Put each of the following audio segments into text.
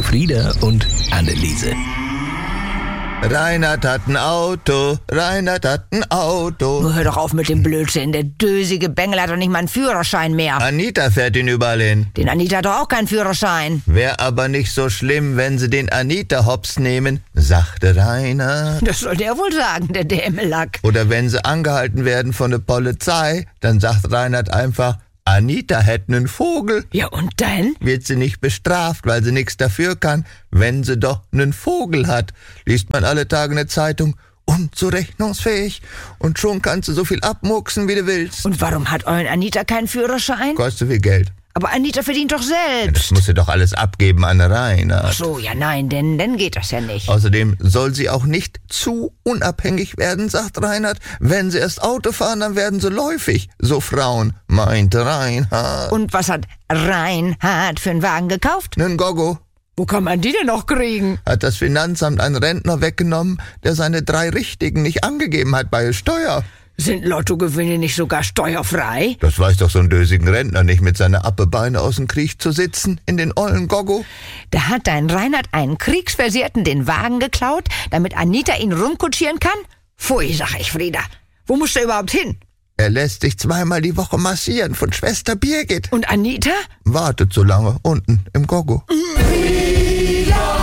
Elfriede und Anneliese. Reinhard hat ein Auto, Reinhard hat ein Auto. Nur hör doch auf mit dem Blödsinn. Der dösige Bengel hat doch nicht mal einen Führerschein mehr. Anita fährt ihn überall hin. Den Anita hat doch auch keinen Führerschein. Wär aber nicht so schlimm, wenn sie den Anita hops nehmen, sagte Reinhard. Das soll der wohl sagen, der Dämelack. Oder wenn sie angehalten werden von der Polizei, dann sagt Reinhard einfach, Anita hätte einen Vogel. Ja, und dann? Wird sie nicht bestraft, weil sie nichts dafür kann, wenn sie doch einen Vogel hat. Liest man alle Tage eine Zeitung, unzurechnungsfähig. Und schon kannst du so viel abmucksen, wie du willst. Und warum hat euren Anita keinen Führerschein? Kostet viel Geld. Aber Anita verdient doch Das selbst. muss sie doch alles abgeben an Reinhard. Ach so, ja nein, denn dann geht das ja nicht. Außerdem soll sie auch nicht zu unabhängig werden, sagt Reinhard. Wenn sie erst Auto fahren, dann werden sie läufig. So Frauen, meinte Reinhard. Und was hat Reinhard für einen Wagen gekauft? Nen Gogo Wo kann man die denn noch kriegen? hat das Finanzamt einen Rentner weggenommen, der seine 3 Richtigen nicht angegeben hat bei der Steuer. Sind Lottogewinne nicht sogar steuerfrei? Das weiß doch so ein dösigen Rentner nicht, mit seiner Appebeine aus dem Krieg zu sitzen, in den ollen Gogo. Da hat dein Reinhard einen Kriegsversehrten den Wagen geklaut, damit Anita ihn rumkutschieren kann? Pfui, sag ich, Frieda. Wo muss er überhaupt hin? Er lässt sich 2-mal die Woche massieren von Schwester Birgit. Und Anita? Wartet so lange unten im Gogo.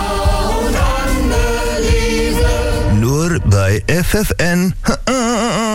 Nur bei FFN.